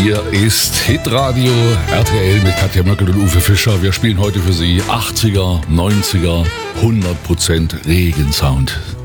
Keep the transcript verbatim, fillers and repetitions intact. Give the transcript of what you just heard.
Hier ist Hitradio R T L mit Katja Möckel und Uwe Fischer. Wir spielen heute für Sie achtziger, neunziger, hundert Prozent Regensound.